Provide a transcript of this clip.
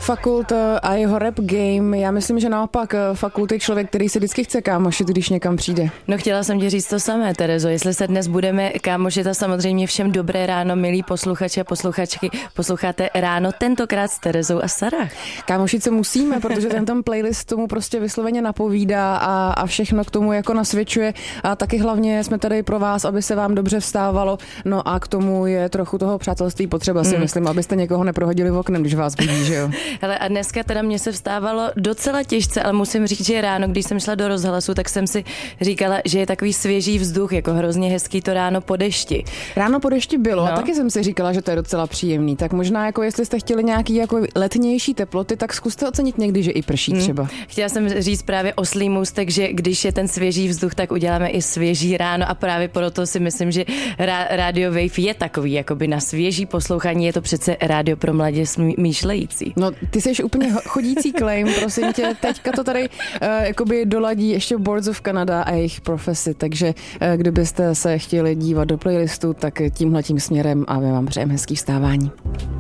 Fakult a jeho rap game. Já myslím, že naopak Fakult je člověk, který si vždycky chce kámošit, když někam přijde. No chtěla jsem ti říct to samé, Terezo. Jestli se dnes budeme kámošit a samozřejmě všem dobré ráno, milí posluchači a posluchačky, posloucháte ráno tentokrát s Terezou a Sarah. Kámošit se musíme, protože tento playlist tomu prostě vysloveně napovídá a všechno k tomu jako nasvědčuje. A taky hlavně jsme tady pro vás, aby se vám dobře vstávalo. No a k tomu je trochu toho přátelství potřeba, si myslím, abyste někoho neprohodili v oknem, když vás budí, že jo. Hele, a dneska teda mě se vstávalo docela těžce, ale musím říct, že ráno, když jsem šla do rozhlasu, tak jsem si říkala, že je takový svěží vzduch, jako hrozně hezký to ráno po dešti. Ráno po dešti bylo, a taky jsem si říkala, že to je docela příjemný. Tak možná jako jestli jste chtěli nějaký jako letnější teploty, tak zkuste ocenit někdy, že i prší třeba. Chtěla jsem říct právě oslý můstek, že když je ten svěží vzduch, tak uděláme i svěží ráno a právě proto si myslím, že Radio Wave je takový jakoby na svěží poslouchání, je to přece rádio pro mladě smýšlející. No, ty jsi úplně chodící claim, prosím tě, teďka to tady jakoby doladí ještě Boards of Canada a jejich profesi, takže kdybyste se chtěli dívat do playlistu, tak tímhletím směrem a my vám přejeme hezký vstávání.